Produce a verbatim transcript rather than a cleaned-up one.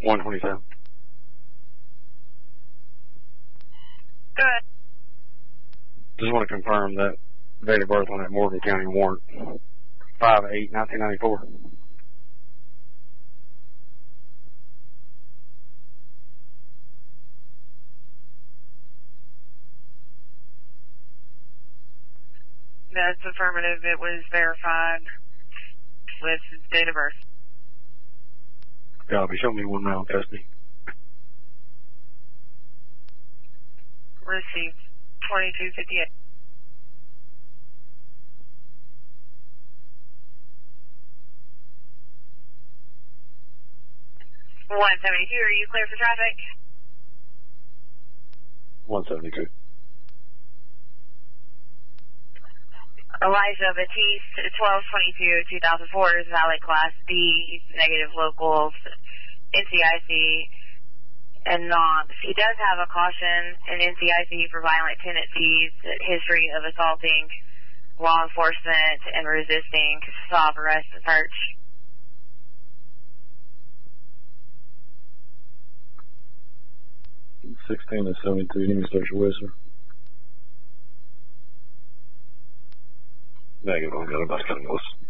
one twenty-seven. Go ahead. Just want to confirm that date of birth on that Morgan County warrant, five eight nineteen ninety-four. That's affirmative. It was verified with date of birth. Copy. Show me one now in custody. Received. twenty-two fifty-eight. one seventy-two, are you clear for traffic? one seventy-two. Elijah Batiste, twelve twenty-two two thousand four, is valid Class B, negative locals, N C I C, and NOMS. He does have a caution in N C I C for violent tendencies, history of assaulting law enforcement and resisting stop, arrest, and search. sixteen to seventy-two, you need to search Whistler. Negative, I got about to cut close.